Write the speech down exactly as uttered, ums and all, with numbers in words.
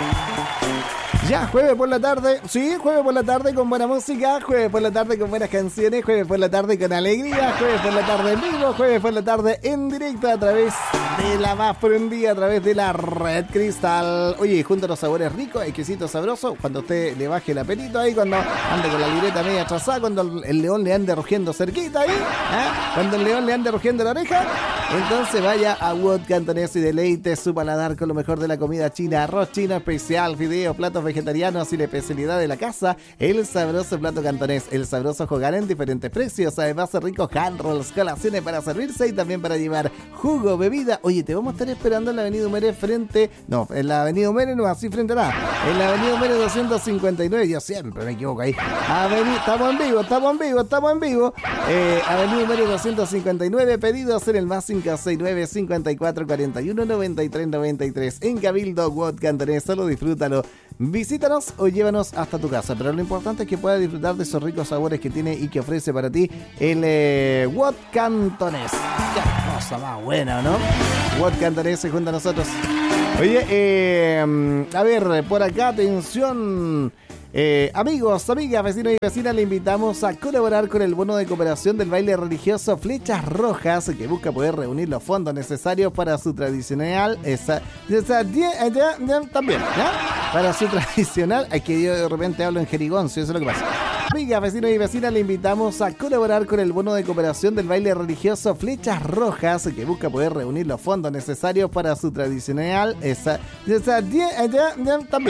Ya, jueves por la tarde, sí, jueves por la tarde con buena música, jueves por la tarde con buenas canciones, jueves por la tarde con alegría, jueves por la tarde en vivo, jueves por la tarde en directo a través de la más prendida, a través de la Red Cristal. Oye, junto a los sabores ricos, exquisitos, sabrosos, cuando usted le baje el apetito ahí, cuando ande con la libreta media atrasada, cuando el león le ande rugiendo cerquita ahí, ¿eh? Cuando el león le ande rugiendo la oreja, entonces vaya a Wok Cantonés y deleite su paladar con lo mejor de la comida china, arroz chino especial, fideos, platos vegetarianos y la especialidad de la casa, el sabroso plato cantonés, el sabroso hogar en diferentes precios, además de ricos hand rolls, colaciones para servirse y también para llevar jugo, bebida. Oye, te vamos a estar esperando en la avenida Humere frente, no, en la avenida Humere no, así frente a nada, en la avenida Humere doscientos cincuenta y nueve, yo siempre me equivoco ahí, Aveni- estamos en vivo, estamos en vivo, estamos en vivo, eh, avenida Humere doscientos cincuenta y nueve, pedidos en el más cinco seis nueve, cinco cuatro cuatro uno, nueve tres nueve tres, en Cabildo, Wok Cantonés, solo disfrútalo. Visítanos o llévanos hasta tu casa, pero lo importante es que puedas disfrutar de esos ricos sabores que tiene y que ofrece para ti el eh, Wok Cantonés. Qué cosa más buena, ¿no? Wok Cantonés se junta a nosotros. Oye, eh, a ver, por acá, atención. Eh, amigos, amigas, vecinos y vecinas, le invitamos a colaborar con el bono de cooperación del baile religioso Flechas Rojas, que busca poder reunir los fondos necesarios para su tradicional, esa, esa, ya, ya, ya, también, ¿ya? Para su tradicional, aquí yo de repente hablo en jerigoncio, eso es lo que pasa. Amigas, vecinos y vecinas, le invitamos a colaborar con el bono de cooperación del baile religioso Flechas Rojas, que busca poder reunir los fondos necesarios para su tradicional, esa, esa, ya, ya, ya, también,